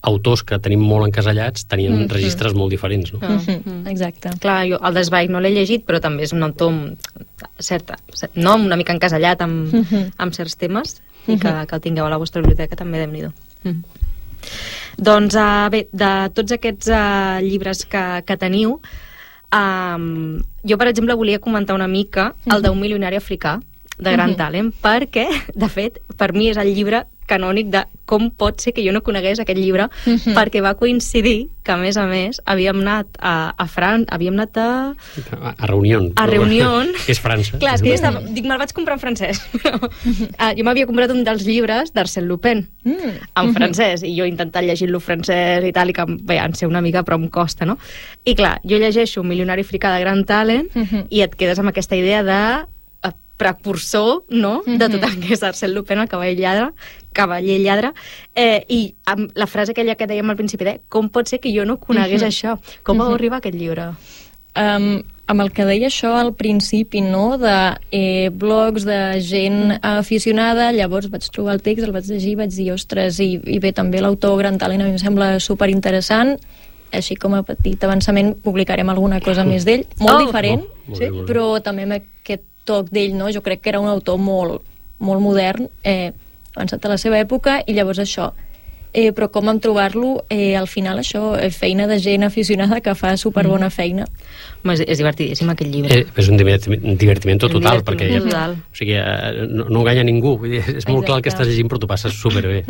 autors que tenim molt encasellats tenien registres molt diferents, no? Exacte. Clar, jo el d'Esbaig no l'he llegit, però també és un autor una mica encasellat amb certs temes, i que el tingueu a la vostra biblioteca també, Déu-n'hi-do. Doncs bé, de tots aquests llibres que teniu, jo, per exemple, volia comentar una mica el d'un milionari africà de gran talent, perquè, de fet, per mi és el llibre canònic de com pot ser que jo no conegués aquest llibre, perquè va coincidir que, a més, havíem anat a Reunió. A Reunió. Que és França. Clar, és que dic, me'l vaig comprar en francès. Jo m'havia comprat un dels llibres d'Arsène Lupin, en francès, i jo he intentat llegir-lo francès i tal, i que, bé, en sé una mica, però em costa, no? I clar, jo llegeixo Un milionari africà de gran talent i et quedes amb aquesta idea de precursor, no?, de tot el que és Arsène Lupin, el cavaller lladre, i amb la frase aquella que dèiem al principi de com pot ser que jo no conegués això? Com vau arribar a aquest llibre? Amb el que deia això al principi, no?, de blogs de gent aficionada, llavors vaig trobar el text, el vaig llegir, vaig dir, ostres, i bé, també l'autor Gran Talent a mi em sembla superinteressant, així com a petit avançament publicarem alguna cosa més d'ell, molt diferent, però també amb aquest toc d'ell, no? Jo crec que era un autor molt modern, avançat a la seva època, i llavors això. Però com trobar-lo, al final això, feina de gent aficionada que fa superbona feina. És divertidíssim aquest llibre. És un divertiment total, perquè o sigui, no enganya ningú. És molt clar el que estàs llegint, però t'ho passes superbé.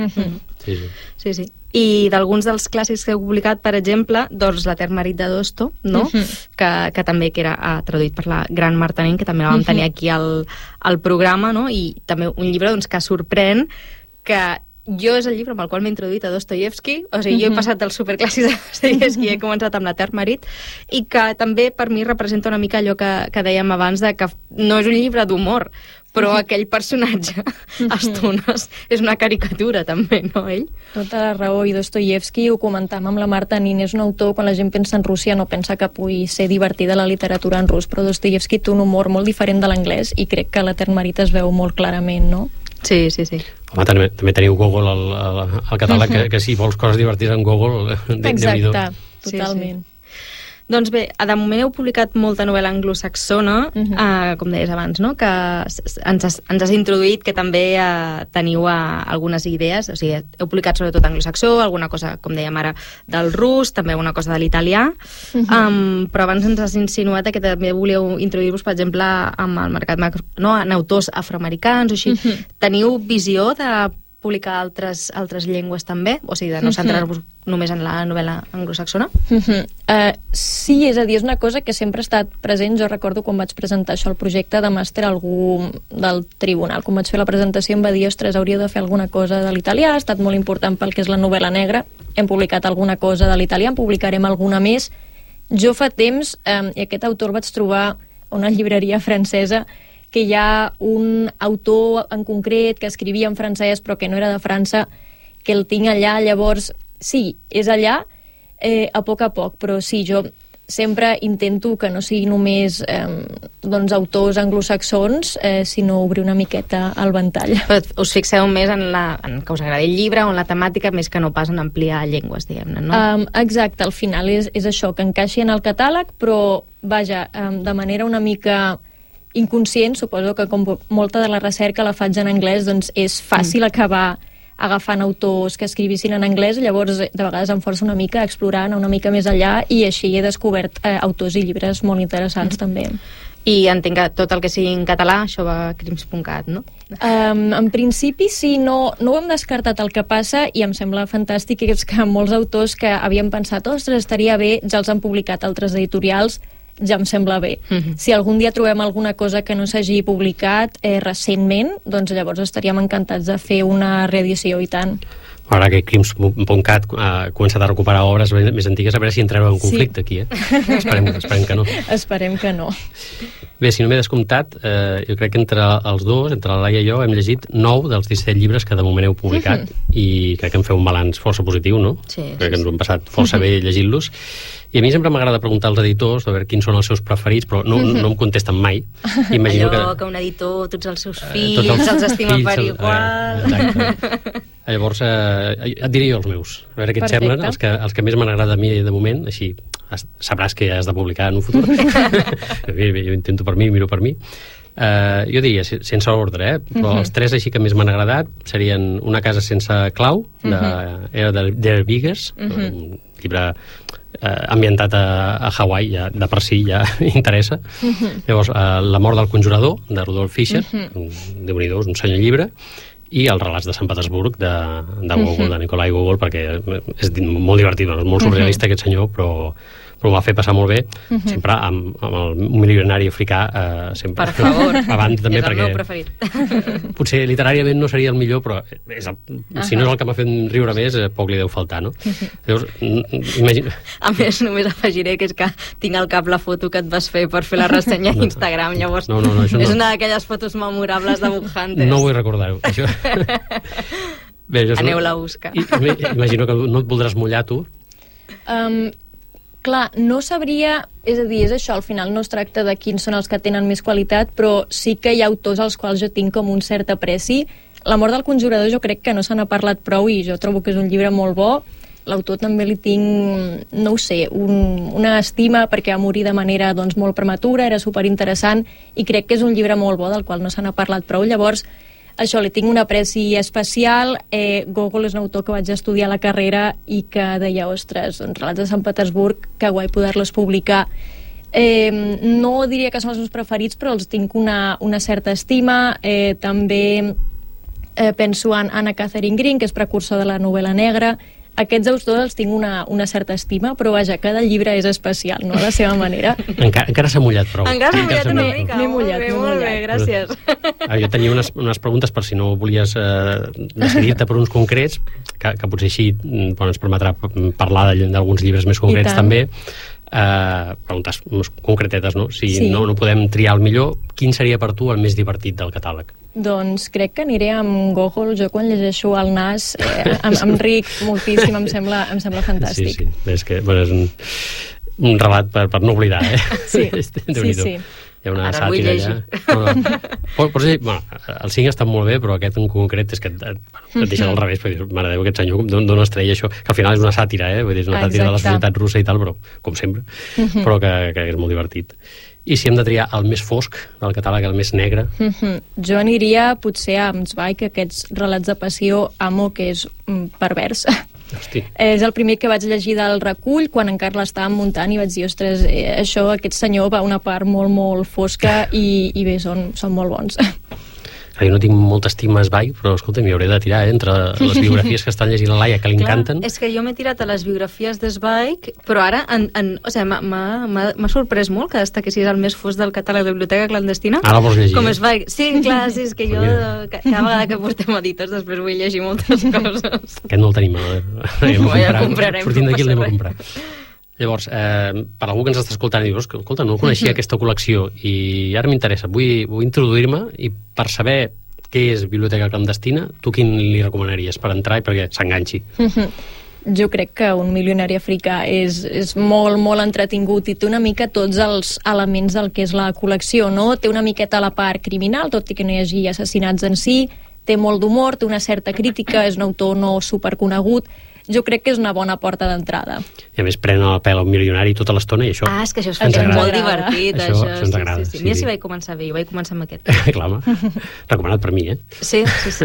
Sí. I d'alguns dels clàssics que heu publicat, per exemple, doncs l'Etern marit de Dosto, no? Que també era traduït per la gran Marta Nin, que també la vam tenir aquí al programa, no? I també un llibre que sorprèn, que jo és el llibre amb el qual m'he introduït a Dostoievski, o sigui, jo he passat dels superclàssics de Dostoievski i he començat amb l'Etern marit, i que també per mi representa una mica allò que dèiem abans, de que no és un llibre d'humor, però aquell personatge a estones és una caricatura també, no, ell? Tota la raó, i Dostoievski, ho comentàvem amb la Marta Nin, és un autor, quan la gent pensa en Rússia no pensa que pugui ser divertida la literatura en rus, però Dostoievski té un humor molt diferent de l'anglès i crec que l'Etern marit es veu molt clarament, no? Sí. Home, també teniu Gogol al català, que si vols coses divertides en Gogol, Déu-n'hi-do. Exacte, totalment. Doncs bé, de moment heu publicat molta novel·la anglosaxona, com deies abans, no? Que ens has introduït que també teniu algunes idees, o sigui, heu publicat sobretot anglosaxó, alguna cosa, com dèiem ara, del rus, també una cosa de l'italià, però abans ens has insinuat que també volíeu introduir-vos, per exemple, amb el mercat en autors afroamericans o així. Teniu visió de publicar altres llengües també? O sigui, de no centrar-vos només en la novel·la anglosaxona? Sí, és a dir, és una cosa que sempre ha estat present. Jo recordo quan vaig presentar això al projecte de màster, algú del tribunal, quan vaig fer la presentació, em va dir, ostres, hauríeu de fer alguna cosa de l'italià, ha estat molt important pel que és la novel·la negra, hem publicat alguna cosa de l'italià, en publicarem alguna més. Jo fa temps, i aquest autor vaig trobar a una llibreria francesa, que hi ha un autor en concret que escrivia en francès però que no era de França, que el tinc allà, llavors sí, és allà a poc, però sí, jo sempre intento que no sigui només autors anglosaxons, sinó obrir una miqueta el ventall. Però us fixeu més en que us agradi el llibre o en la temàtica, més que no pas en ampliar llengües, diguem-ne, no? Exacte, al final és això, que encaixi en el catàleg, però, vaja, de manera una mica inconscient, suposo que com molta de la recerca la faig en anglès, doncs és fàcil acabar agafant autors que escrivissin en anglès, llavors de vegades em forço una mica a explorar, anar una mica més allà, i així he descobert autors i llibres molt interessants també. I entenc que tot el que sigui en català, això va a crims.cat, no? En principi sí, no ho hem descartat. El que passa, i em sembla fantàstic, és que molts autors que havien pensat, ostres, estaria bé, ja els han publicat altres editorials, ja em sembla bé. Si algun dia trobem alguna cosa que no s'hagi publicat recentment, doncs llavors estaríem encantats de fer una reedició, i tant. Ara que Crims.cat ha començat a recuperar obres més antigues, a veure si entreu en conflicte aquí, Esperem que no. Esperem que no. Bé, si no m'he descomptat, jo crec que entre els dos, entre la Laia i jo, hem llegit 9 dels 17 llibres que de moment heu publicat, i crec que en feu un balanç força positiu, no? Sí. Crec que ens ho hem passat força bé llegint-los. I a mi sempre m'agrada preguntar als editors a veure quins són els seus preferits, però no em contesten mai. Imagino allò que un editor, tots els seus fills, els estima per igual. Exacte. Llavors, et diré jo els meus. A veure què et semblen, els que més m'han agradat a mi de moment, així sabràs que has de publicar en un futur. Jo intento per mi, miro per mi. Jo diria, sense ordre, però els 3 així que més m'han agradat serien Una casa sense clau, de Biggers, un llibre ambientat a Hawaii, ja, de per si ja interessa. Llavors, La mort del conjurador, de Rudolf Fischer, Déu-n'hi-do, un senyor llibre, i Els relats de Sant Petersburg, de Gogol, de Nikolai Gogol, perquè és molt divertit, és molt surrealista aquest senyor, però ho va fer passar molt bé, sempre amb el milionari africà, sempre. Per favor, abans, també, és el meu preferit. Potser literàriament no seria el millor, però si no és el que m'ha fet riure més, poc li deu faltar, no? Llavors, imagina... A més, només afegiré que és que tinc al cap la foto que et vas fer per fer la ressenya a Instagram, llavors és una d'aquelles fotos memorables de Book Hunters. No vull recordar-ho, això. Aneu-la a buscar. Imagino que no et voldràs mullar, tu. Clar, no sabria... És a dir, és això, al final no es tracta de quins són els que tenen més qualitat, però sí que hi ha autors als quals jo tinc com un cert apreci. La mort del conjurador jo crec que no se n'ha parlat prou i jo trobo que és un llibre molt bo. L'autor també li tinc, no ho sé, una estima perquè va morir de manera doncs, molt prematura, era superinteressant i crec que és un llibre molt bo del qual no se n'ha parlat prou. Llavors, això, li tinc un apreci especial. Gogol és un autor que vaig estudiar a la carrera i que deia, ostres, doncs, Relats de Sant Petersburg, que guai poder-los publicar. No diria que són els meus preferits, però els tinc una certa estima. També penso en Anna Catherine Green, que és precursor de la novel·la negra. Aquests autors els tinc una certa estima, però vaja, cada llibre és especial, no?, a la seva manera. Encara s'ha mullat prou. Encara s'ha mullat una mica. M'he mullat. Molt bé, gràcies. Jo tenia unes preguntes per si no volies decidir-te per uns concrets, que potser així ens permetrà parlar d'alguns llibres més concrets també. Preguntes concretetes, no? Si no podem triar el millor, quin seria per tu el més divertit del catàleg? Doncs crec que aniré amb Gogol. Jo quan llegeixo el Nas em ric moltíssim, em sembla fantàstic. Sí. És que és un relat per no oblidar, Sí. Hi ha una sàtira allà. Els 5 estan molt bé, però aquest en concret és que et deixen al revés, perquè dius, mare de Déu, aquest senyor d'on es treia això, que al final és una sàtira, vull dir, és una sàtira de la societat russa i tal, però com sempre, però que és molt divertit. I si hem de triar el més fosc del catàleg, el més negre? Jo aniria potser amb Zweig, aquests relats de passió, amo, que és pervers. Hosti. És el primer que vaig llegir del recull quan encara l'estàvem muntant i vaig dir, ostres, aquest senyor va a una part molt, molt fosca i bé, són molt bons. Jo no tinc molta estima a Zweig, però escolta, m'hi hauré de tirar entre les biografies que estan llegint la Laia, que li encanten. És que jo m'he tirat a les biografies de Zweig, però ara m'ha sorprès molt que destaquessis el més fosc del catàleg de Biblioteca Clandestina. Ara vols llegir? Com Zweig. Sí, clar, sí, és que jo cada vegada que portem editors després vull llegir moltes coses. Aquest no el tenim, Ja comprarem. Sortint d'aquí l'anem a comprar. Llavors, per algú que ens està escoltant i dius, escolta, no coneixia aquesta col·lecció i ara m'interessa, vull introduir-me i per saber què és Biblioteca Clandestina, tu quin li recomanaries per entrar i perquè s'enganxi? Jo crec que Un milionari africà és molt, molt entretingut i té una mica tots els elements del que és la col·lecció, no? Té una miqueta la part criminal, tot i que no hi hagi assassinats en si, té molt d'humor, té una certa crítica, és un autor no superconegut. Jo crec que és una bona porta d'entrada. I a més pren el pèl a un milionari tota l'estona i això és que això és molt divertit. Això ens agrada. Mira si vaig començar bé, jo vaig començar amb aquest. Clar, recomanat per mi, Sí.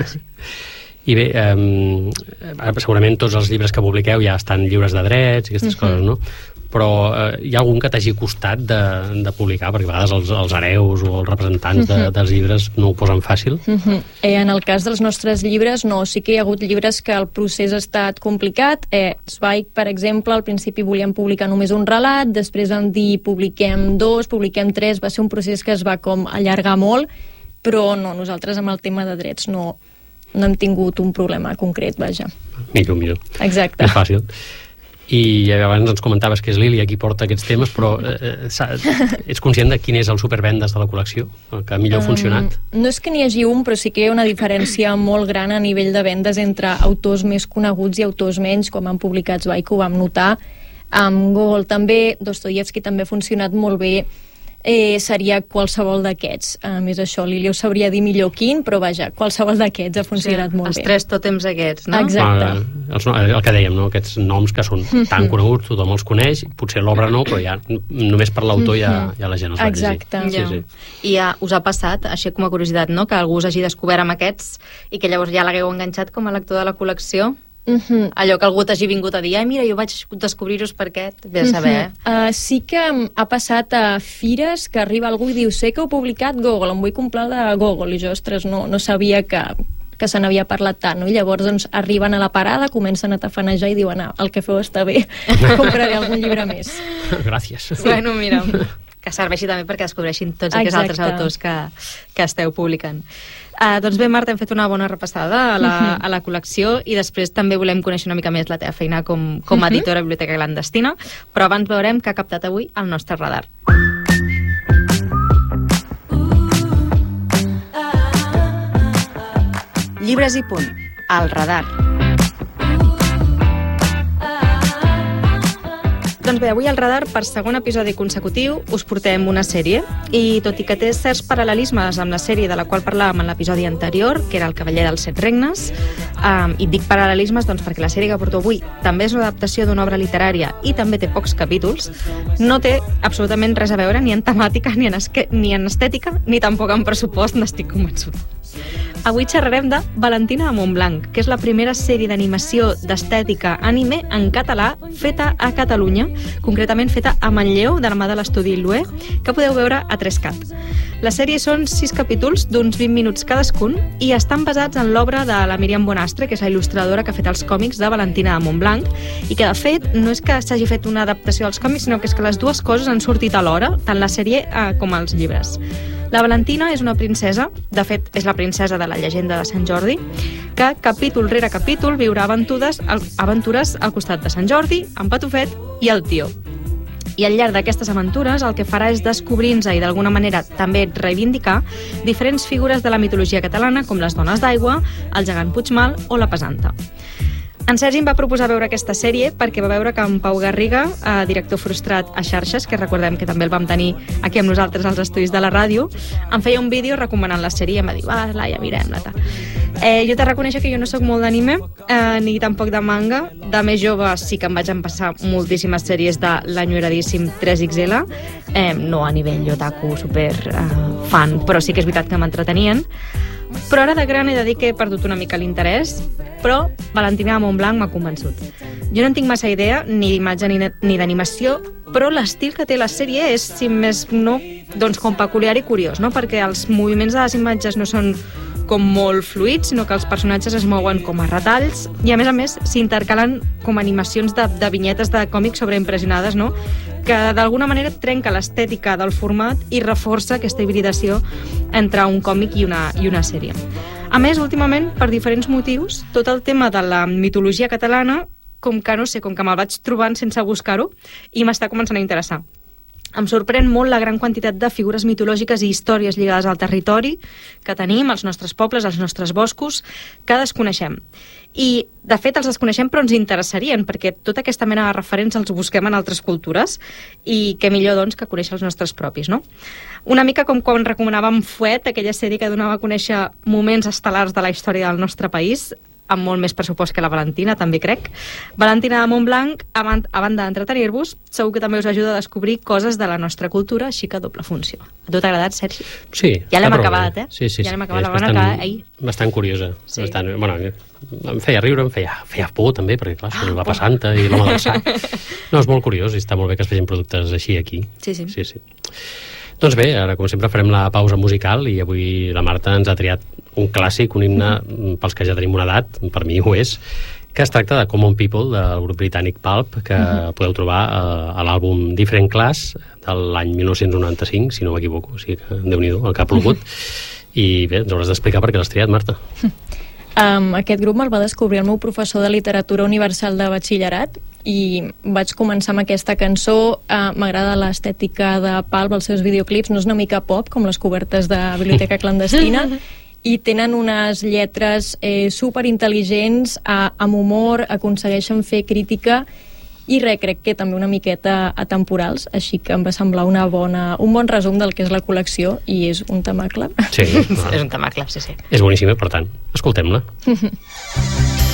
I bé, segurament tots els llibres que publiqueu ja estan lliures de drets i aquestes coses, no? Però hi ha algun que t'hagi costat de publicar? Perquè a vegades els hereus o els representants dels llibres no ho posen fàcil. En el cas dels nostres llibres, no. Sí que hi ha hagut llibres que el procés ha estat complicat. Zweig, per exemple, al principi volíem publicar només un relat, després vam dir publiquem 2, publiquem 3, va ser un procés que es va com allargar molt, però no, nosaltres amb el tema de drets no hem tingut un problema concret, vaja. Millor. Exacte. És fàcil. I abans ens comentaves que és Lília qui porta aquests temes, però ets conscient de quin és el supervendes de la col·lecció, el que millor ha funcionat? No és que n'hi hagi un, però sí que hi ha una diferència molt gran a nivell de vendes entre autors més coneguts i autors menys, com han publicat Zweig, ho vam notar. Amb Gogol també, Dostoievski també ha funcionat molt bé. seria qualsevol d'aquests. Més això, l'Ili ho sabria dir millor quin, però vaja, qualsevol d'aquests ha funcionat molt bé. Els 3 tòtems aquests, no? Exacte. El que dèiem, no? Aquests noms que són tan coneguts, tothom els coneix, potser l'obra no, però ja només per l'autor ja la gent els va llegir. Exacte. I us ha passat, així com a curiositat, no? Que algú us hagi descobert amb aquests i que llavors ja l'hagueu enganxat com a lector de la col·lecció? Allò que algú t'hagi vingut a dir, mira, jo vaig descobrir-vos per aquest, bé a saber. Sí que ha passat a fires que arriba algú i diu, sé que heu publicat Gogol, em vull comprar de Gogol, i jo, ostres, no sabia que se n'havia parlat tant, no? I llavors doncs, arriben a la parada, comencen a tafanejar i diuen, el que feu està bé, compraré algun llibre més. Gràcies. Bueno, mira, que serveixi també perquè descobreixin tots aquests altres autors que esteu publicant. Doncs bé, Marta, hem fet una bona repassada a la col·lecció i després també volem conèixer una mica més la teva feina com a editora a Biblioteca Clandestina, però abans veurem què ha captat avui el nostre radar. Llibres i punt, al radar. Doncs bé, avui al radar, per segon episodi consecutiu, us portem una sèrie. I tot i que té certs paral·lelismes amb la sèrie de la qual parlàvem en l'episodi anterior, que era El cavaller dels 7 regnes, i dic paral·lelismes doncs, perquè la sèrie que porto avui també és una adaptació d'una obra literària i també té pocs capítols, no té absolutament res a veure ni en temàtica, ni en estètica, ni tampoc en pressupost, n'estic convençuda. Avui xerrarem de Valentina a Montblanc, que és la primera sèrie d'animació d'estètica anime en català feta a Catalunya, concretament feta a Manlleu, de la mà de l'estudi Lue, que podeu veure a 3CAT. La sèrie són 6 capítols d'uns 20 minuts cadascun i estan basats en l'obra de la Míriam Bonastre, que és la il·lustradora que ha fet els còmics de Valentina a Montblanc, i que, de fet, no és que s'hagi fet una adaptació dels còmics, sinó que és que les dues coses han sortit alhora, tant la sèrie com els llibres. La Valentina és una princesa, de fet, és la princesa de la llegenda de Sant Jordi, que capítol rere capítol viurà aventures al costat de Sant Jordi, en Patufet i el tio. I al llarg d'aquestes aventures el que farà és descobrir-nos i d'alguna manera també reivindicar diferents figures de la mitologia catalana com les dones d'aigua, el gegant Puigmal o la pesanta. En Sergi em va proposar veure aquesta sèrie perquè va veure que en Pau Garriga, director frustrat a xarxes, que recordem que també el vam tenir aquí amb nosaltres als estudis de la ràdio, em feia un vídeo recomanant la sèrie i em va dir, va, Laia, mirem-la. Jo t'he de reconèixer que jo no sóc molt d'anime, ni tampoc de manga. De més jove sí que em vaig empassar moltíssimes sèries de l'enyoradíssim 3XL, no a nivell otaku super fan, però sí que és veritat que m'entretenien. Però ara de gran he de dir que he perdut una mica l'interès, però Valentina a Montblanc m'ha convençut. Jo no en tinc massa idea, ni d'imatge ni d'animació, però l'estil que té la sèrie és, si més no, doncs com peculiar i curiós, no? Perquè els moviments de les imatges no són com molt fluids, sinó que els personatges es mouen com a retalls i, a més, s'intercalen com animacions de vinyetes de còmics sobreimpressionades, no? Que d'alguna manera trenca l'estètica del format i reforça aquesta hibridació entre un còmic i una sèrie. A més, últimament, per diferents motius, tot el tema de la mitologia catalana, com que me'l vaig trobant sense buscar-ho i m'està començant a interessar. Em sorprèn molt la gran quantitat de figures mitològiques i històries lligades al territori que tenim, als nostres pobles, als nostres boscos, que desconeixem. I, de fet, els desconeixem però ens interessarien, perquè tota aquesta mena de referents els busquem en altres cultures i què millor, doncs, que conèixer els nostres propis, no? Una mica com quan recomanàvem Fuet, aquella sèrie que donava a conèixer moments estel·lars de la història del nostre país, amb molt més pressupost que la Valentina, també crec. Valentina de Montblanc, a banda d'entretenir-vos, segur que també us ajuda a descobrir coses de la nostra cultura, així que doble funció. A tu t'ha agradat, Sergi? Sí. Ja l'hem acabat, eh? Sí. Ja l'hem acabat, la van acabar ahir. Bastant curiosa. Sí. Bueno, em feia riure, em feia por també, perquè clar, són la passanta i l'home del sac. No, és molt curiós i està molt bé que es facin productes així aquí. Sí. Doncs bé, ara com sempre farem la pausa musical i avui la Marta ens ha triat un clàssic, un himne, pels que ja tenim una edat, per mi ho és, que es tracta de Common People, del grup britànic Pulp, que podeu trobar a l'àlbum Different Class de l'any 1995, si no m'equivoco, o sigui que Déu-n'hi-do, el que ha plogut. I bé, ens hauràs d'explicar per què l'has triat, Marta. Aquest grup me'l va descobrir el meu professor de literatura universal de batxillerat i vaig començar amb aquesta cançó. M'agrada l'estètica de Pulp, els seus videoclips, no és una mica pop com les cobertes de Biblioteca Clandestina, i tenen unes lletres superintel·ligents, amb humor, aconsegueixen fer crítica i crec que també una miqueta atemporals, així que em va semblar un bon resum del que és la col·lecció, i és un temacle. Sí, és un temacle, sí. És boníssima, per tant, escoltem-la.